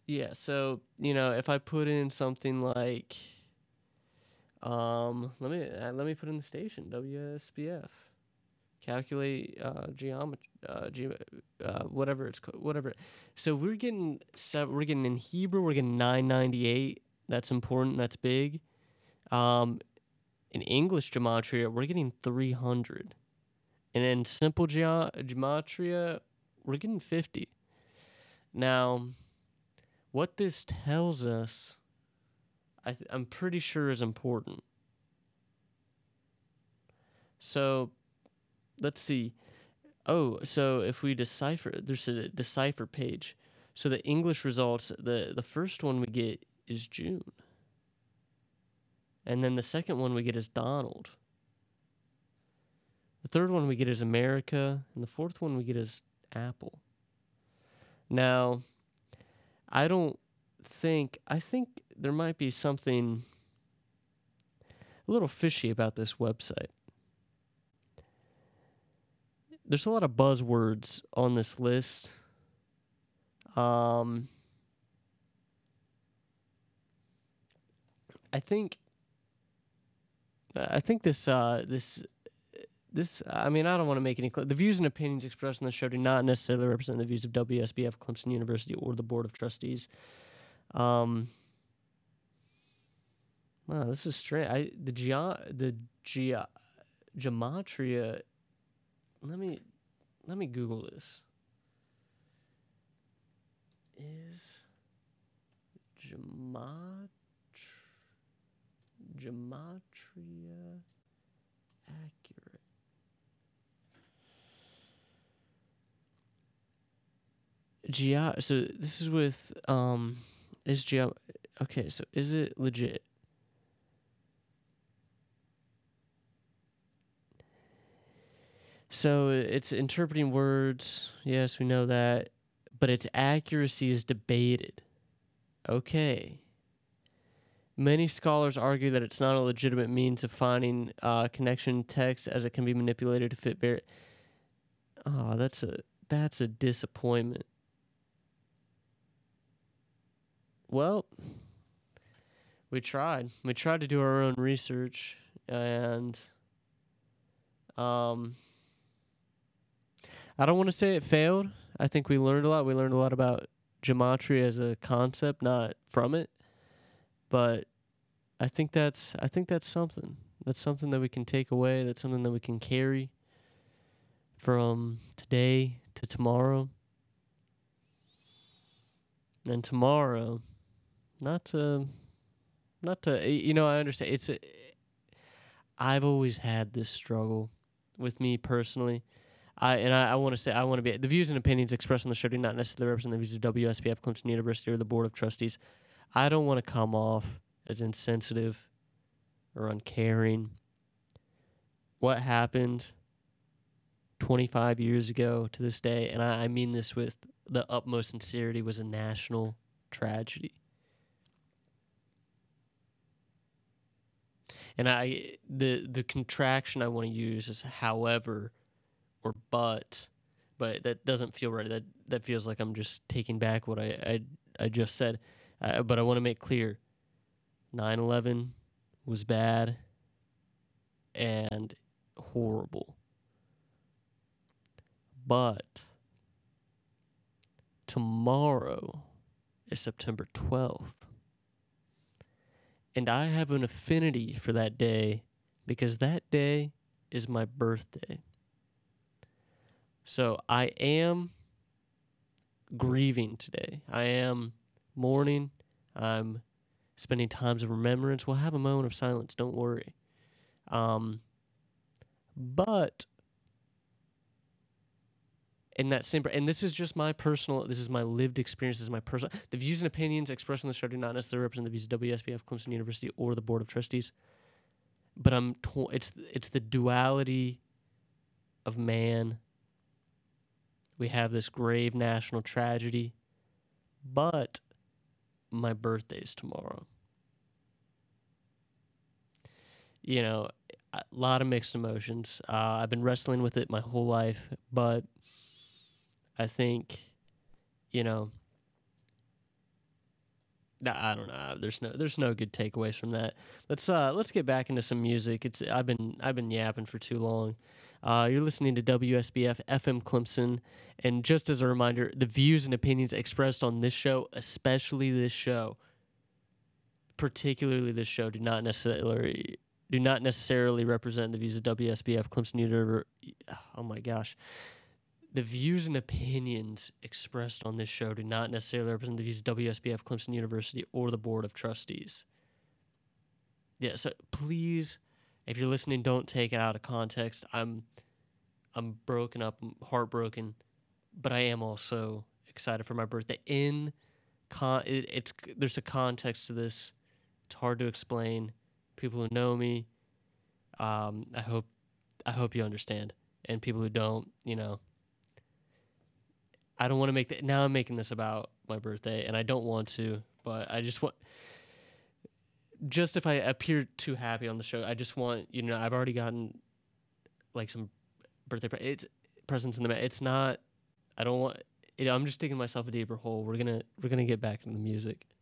Yeah, so if I put in something like, let me put in the station WSBF, calculate geometry, whatever it's called, whatever. So we're getting in Hebrew, we're getting 998. That's important. That's big. Um, in English gematria, we're getting 300, and in simple gematria, we're getting 50. Now, what this tells us, I'm pretty sure is important. So let's see. Oh, so if we decipher, there's a decipher page. So the English results, the first one we get is June, and then the second one we get is Donald. The third one we get is America, and the fourth one we get is Apple. Now, I don't I think there might be something a little fishy about this website. There's a lot of buzzwords on this list. Um, I think this. I mean, I don't want to make any. The views and opinions expressed in the show do not necessarily represent the views of WSBF, Clemson University, or the Board of Trustees. Um, wow, this is strange. Gematria. Let me Google this. Is gematria accurate? So this is with is geo okay, so is it legit? So it's interpreting words. Yes, we know that, but its accuracy is debated. Okay. Many scholars argue that it's not a legitimate means of finding connection text, as it can be manipulated to fit Oh, that's a disappointment. Well, we tried. We tried to do our own research, and um, I don't want to say it failed. I think we learned a lot. We learned a lot about gematria as a concept, not from it. But I think that's something. That's something that we can take away. That's something that we can carry from today to tomorrow. And tomorrow, not to I understand I've always had this struggle with me personally. I want to say I want to be the views and opinions expressed on the show do not necessarily represent the views of WSPF, Clemson University, or the Board of Trustees. I don't want to come off as insensitive or uncaring. What happened 25 years ago to this day, and I mean this with the utmost sincerity, was a national tragedy. And the contraction I want to use is however or but that doesn't feel right. That feels like I'm just taking back what I just said. But I want to make clear 9/11 was bad and horrible. But tomorrow is September 12th. And I have an affinity for that day because that day is my birthday. So I am grieving today. I am mourning. I'm spending times of remembrance. We'll have a moment of silence. Don't worry. But in that same, and this is just my personal, this is my lived experience, this is my personal, the views and opinions expressed on the show do not necessarily represent the views of WSBF, Clemson University, or the Board of Trustees. But it's the duality of man. We have this grave national tragedy, but my birthday's tomorrow. A lot of mixed emotions. I've been wrestling with it my whole life, but I think, you know, I don't know. There's no good takeaways from that. Let's get back into some music. I've been yapping for too long. You're listening to WSBF FM Clemson, and just as a reminder, the views and opinions expressed on this show, especially this show, particularly this show, do not necessarily represent the views of WSBF Clemson University. Oh my gosh. The views and opinions expressed on this show do not necessarily represent the views of WSBF Clemson University or the Board of Trustees. Yeah, so please, if you're listening, don't take it out of context. I'm broken up, I'm heartbroken, but I am also excited for my birthday. There's a context to this. It's hard to explain. People who know me, I hope you understand, and people who don't, I don't want to make that. Now I'm making this about my birthday, and I don't want to, but I just want. Just if I appear too happy on the show, I just want I've already gotten like some it's presents in the mail. It's not. I don't want. I'm just digging myself a deeper hole. We're gonna get back into the music.